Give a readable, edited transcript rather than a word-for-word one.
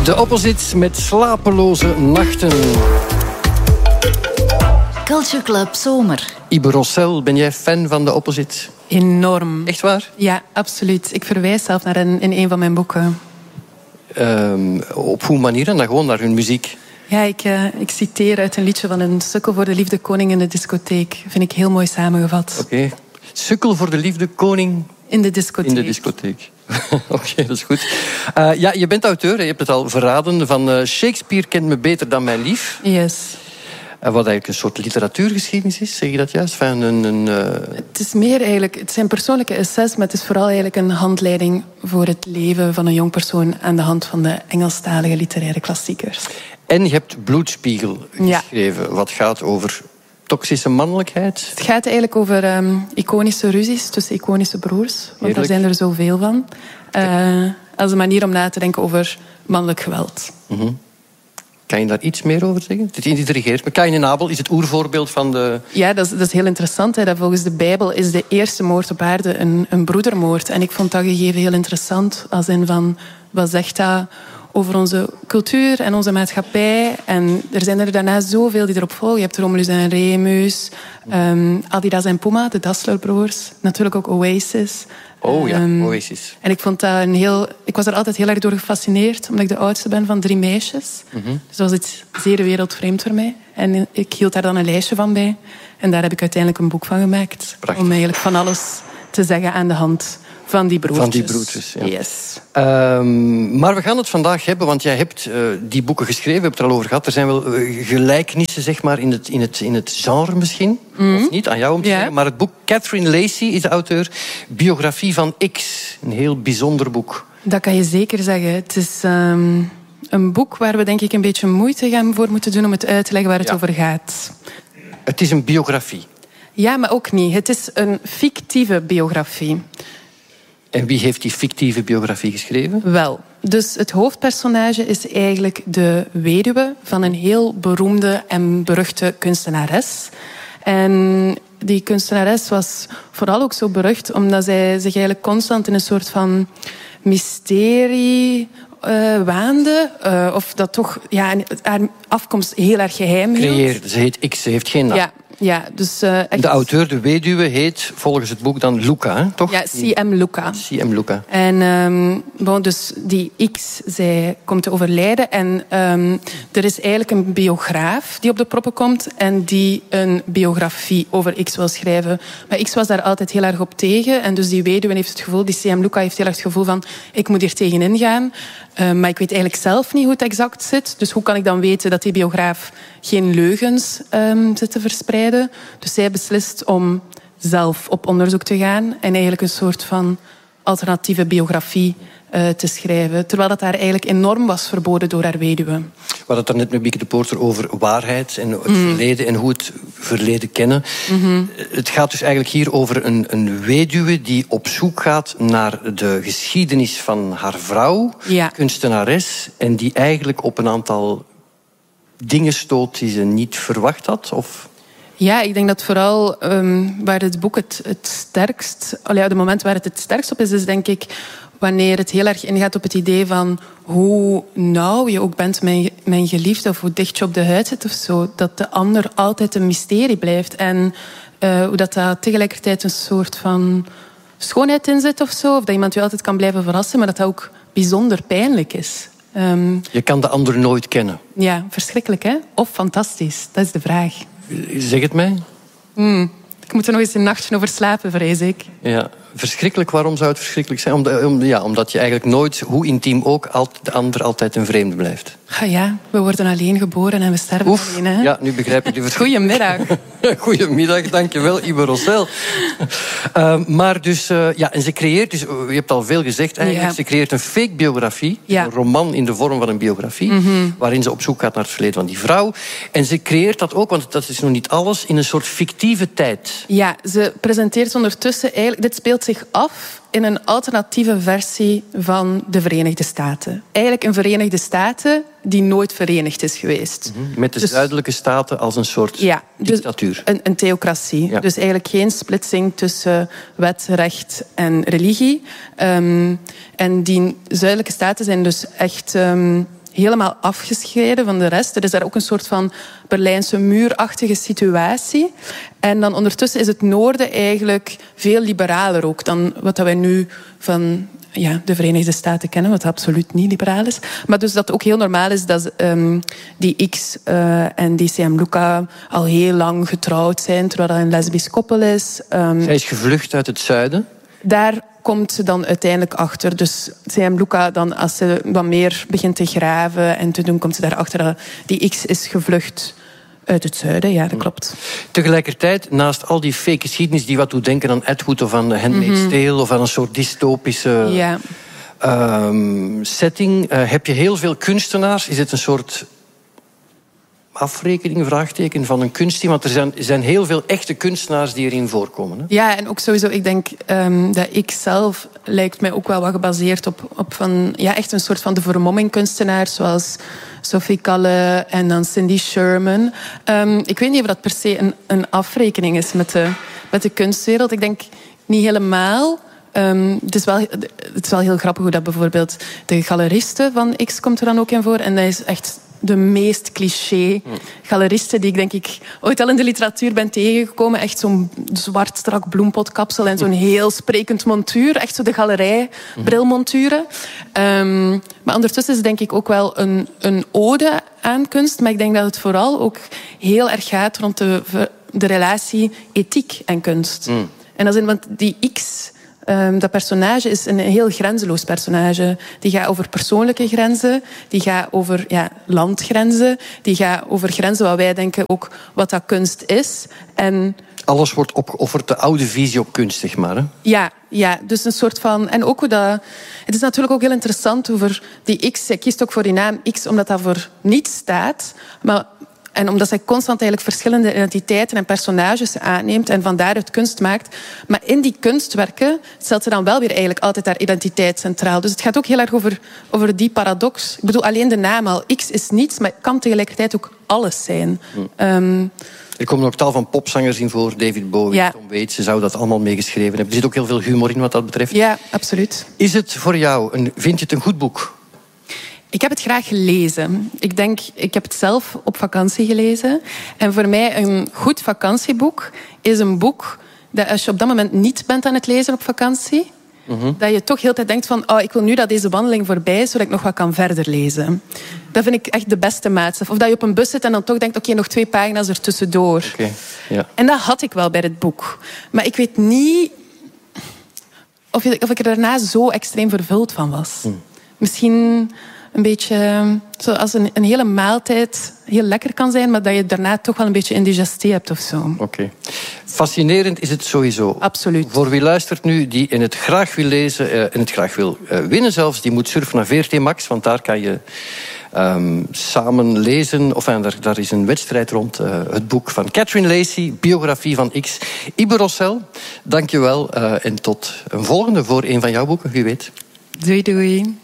De Opposites met slapeloze nachten. Culture Club Zomer. Ibe Rossel, ben jij fan van de Opposites? Enorm. Echt waar? Ja, absoluut. Ik verwijs zelf naar in een van mijn boeken. Op hoe manier? En dan gewoon naar hun muziek? Ja, ik citeer uit een liedje van een Sukkel voor de Liefde, Koning in de discotheek. Vind ik heel mooi samengevat. Oké. Sukkel voor de liefde, koning... In de discotheek. In de discotheek. Oké, dat is goed. Ja, je bent auteur, je hebt het al verraden, van Shakespeare kent me beter dan mijn lief. Yes. Wat eigenlijk een soort literatuurgeschiedenis is, zeg je dat juist? Het is meer eigenlijk... Het zijn persoonlijke essays, maar het is vooral eigenlijk een handleiding voor het leven van een jong persoon aan de hand van de Engelstalige literaire klassiekers. En je hebt Bloedspiegel geschreven, wat gaat over toxische mannelijkheid. Het gaat eigenlijk over iconische ruzies tussen iconische broers. Want daar zijn er zoveel van. Als een manier om na te denken over mannelijk geweld. Mm-hmm. Kan je daar iets meer over zeggen? Dit intrigeert me. Kain en Abel is het oervoorbeeld van de... Ja, dat is heel interessant. Hè. Dat volgens de Bijbel is de eerste moord op aarde een broedermoord. En ik vond dat gegeven heel interessant. Als in van, wat zegt dat over onze cultuur en onze maatschappij? En er zijn er daarna zoveel die erop volgen. Je hebt Romulus en Remus, Adidas en Puma, de Dassler-broers. Natuurlijk ook Oasis. Oh ja, Oasis. En ik vond dat ik was er altijd heel erg door gefascineerd, omdat ik de oudste ben van 3 meisjes. Mm-hmm. Dus dat was iets zeer wereldvreemd voor mij. En ik hield daar dan een lijstje van bij. En daar heb ik uiteindelijk een boek van gemaakt. Prachtig. Om eigenlijk van alles te zeggen aan de hand van die broertjes. Van die broertjes, ja. Yes. Maar we gaan het vandaag hebben, want jij hebt die boeken geschreven, we hebben het er al over gehad. Er zijn wel gelijkenissen, zeg maar, in het genre misschien. Mm. Of niet, aan jou om te zeggen. Maar het boek Catherine Lacey is de auteur. Biografie van X. Een heel bijzonder boek. Dat kan je zeker zeggen. Het is een boek waar we denk ik een beetje moeite voor moeten doen om het uit te leggen waar het over gaat. Het is een biografie. Ja, maar ook niet. Het is een fictieve biografie. En wie heeft die fictieve biografie geschreven? Wel, dus het hoofdpersonage is eigenlijk de weduwe van een heel beroemde en beruchte kunstenares. En die kunstenares was vooral ook zo berucht omdat zij zich eigenlijk constant in een soort van mysterie waande. Of dat toch haar afkomst heel erg geheim hield. Creëerde. Ze heet X, ze heeft geen naam. Ja, dus echt... De auteur, de weduwe, heet volgens het boek dan Luca, hè? Toch? Ja, C.M. Luca. C.M. Luca. En dus die X, zij komt te overlijden. En er is eigenlijk een biograaf die op de proppen komt en die een biografie over X wil schrijven. Maar X was daar altijd heel erg op tegen. En dus die weduwe heeft het gevoel, die C.M. Luca heeft heel erg het gevoel van, ik moet hier tegenin gaan. Maar ik weet eigenlijk zelf niet hoe het exact zit. Dus hoe kan ik dan weten dat die biograaf geen leugens zit te verspreiden? Dus zij beslist om zelf op onderzoek te gaan en eigenlijk een soort van alternatieve biografie te schrijven. Terwijl dat haar eigenlijk enorm was verboden door haar weduwe. We hadden het daarnet met Bieke de Poorter over waarheid en het verleden en hoe het verleden kennen. Mm-hmm. Het gaat dus eigenlijk hier over een weduwe die op zoek gaat naar de geschiedenis van haar vrouw, kunstenares, en die eigenlijk op een aantal dingen stoot die ze niet verwacht had? Of... Ja, ik denk dat vooral waar het boek het sterkst... het moment waar het sterkst op is denk ik wanneer het heel erg ingaat op het idee van hoe nauw je ook bent met mijn geliefde of hoe dicht je op de huid zit of zo. Dat de ander altijd een mysterie blijft. En hoe dat tegelijkertijd een soort van schoonheid in zit of zo. Of dat iemand je altijd kan blijven verrassen, maar dat dat ook bijzonder pijnlijk is. Je kan de ander nooit kennen. Ja, verschrikkelijk hè? Of fantastisch, dat is de vraag. Zeg het mij. Ik moet er nog eens een nachtje over slapen, vrees ik. Ja, verschrikkelijk. Waarom zou het verschrikkelijk zijn? Omdat je eigenlijk nooit, hoe intiem ook, de ander altijd een vreemde blijft. Ja, we worden alleen geboren en we sterven alleen. Hè? Ja, nu begrijp ik de verschil. Goedemiddag. Goedemiddag, dankjewel, Ibe Rossel. Maar dus, en ze creëert, dus, je hebt al veel gezegd eigenlijk, ze creëert een fake biografie, een roman in de vorm van een biografie, waarin ze op zoek gaat naar het verleden van die vrouw. En ze creëert dat ook, want dat is nog niet alles, in een soort fictieve tijd. Ja, ze presenteert ondertussen eigenlijk, dit speelt zich af in een alternatieve versie van de Verenigde Staten. Eigenlijk een Verenigde Staten die nooit verenigd is geweest. Met de zuidelijke staten als een soort dictatuur. Dus een theocratie. Ja. Dus eigenlijk geen splitsing tussen wet, recht en religie. En die zuidelijke staten zijn dus echt helemaal afgescheiden van de rest. Er is daar ook een soort van Berlijnse muurachtige situatie. En dan ondertussen is het noorden eigenlijk veel liberaler ook dan wat wij nu van de Verenigde Staten kennen, wat absoluut niet liberaal is. Maar dus dat het ook heel normaal is dat die X en die CM Luca al heel lang getrouwd zijn, terwijl dat een lesbisch koppel is. Zij is gevlucht uit het zuiden. Daar komt ze dan uiteindelijk achter. Dus CM Luca, dan, als ze wat meer begint te graven en te doen, komt ze daarachter dat die X is gevlucht uit het zuiden. Ja, dat klopt. Tegelijkertijd, naast al die fake geschiedenis die wat doet denken aan Ed Wood of aan Handmaid's Tale of aan een soort dystopische setting, heb je heel veel kunstenaars. Is het een soort afrekening, vraagteken, van een kunstteam? Want er zijn heel veel echte kunstenaars die erin voorkomen. Hè? Ja, en ook sowieso, ik denk dat ik zelf lijkt mij ook wel wat gebaseerd op van, echt een soort van de vermommingkunstenaars, zoals Sophie Calle en dan Cindy Sherman. Ik weet niet of dat per se een afrekening is met de kunstwereld. Ik denk niet helemaal. Het is wel heel grappig hoe dat bijvoorbeeld de galeriste van X komt er dan ook in voor. En dat is echt de meest cliché galeriste die ik denk ik ooit al in de literatuur ben tegengekomen. Echt zo'n zwart strak bloempotkapsel en zo'n heel sprekend montuur. Echt zo de galerijbrilmonturen. Maar ondertussen is het denk ik ook wel een ode aan kunst. Maar ik denk dat het vooral ook heel erg gaat rond de relatie ethiek en kunst. En dat is want die X, dat personage is een heel grenzeloos personage. Die gaat over persoonlijke grenzen, die gaat over landgrenzen, die gaat over grenzen waar wij denken ook wat dat kunst is. En alles wordt opgeofferd, de oude visie op kunst, zeg maar. Hè? Ja, dus een soort van. En ook hoe dat. Het is natuurlijk ook heel interessant over die X. Zij kiest ook voor die naam X omdat dat voor niets staat. En omdat zij constant eigenlijk verschillende identiteiten en personages aanneemt en van daaruit kunst maakt. Maar in die kunstwerken stelt ze dan wel weer eigenlijk altijd haar identiteit centraal. Dus het gaat ook heel erg over die paradox. Ik bedoel, alleen de naam al. X is niets, maar kan tegelijkertijd ook alles zijn. Er komen ook tal van popzangers in voor. David Bowie, Tom Waits. Ze zouden dat allemaal meegeschreven hebben. Er zit ook heel veel humor in wat dat betreft. Ja, absoluut. Is het voor jou, vind je het een goed boek? Ik heb het graag gelezen. Ik heb het zelf op vakantie gelezen. En voor mij een goed vakantieboek is een boek dat als je op dat moment niet bent aan het lezen op vakantie, dat je toch heel de tijd denkt van ik wil nu dat deze wandeling voorbij is, zodat ik nog wat kan verder lezen. Dat vind ik echt de beste maatstaf. Of dat je op een bus zit en dan toch denkt, oké, nog 2 pagina's ertussendoor. Ja. En dat had ik wel bij het boek. Maar ik weet niet of ik er daarna zo extreem vervuld van was. Misschien een beetje zoals een hele maaltijd heel lekker kan zijn, maar dat je daarna toch wel een beetje indigestie hebt of zo. Oké. Fascinerend is het sowieso. Absoluut. Voor wie luistert nu, die en het graag wil lezen en het graag wil winnen zelfs, die moet surfen naar VRT Max, want daar kan je samen lezen. Daar is een wedstrijd rond het boek van Catherine Lacey, biografie van X. Ibe Rossel, dank je wel en tot een volgende voor een van jouw boeken, wie weet. Doei, doei.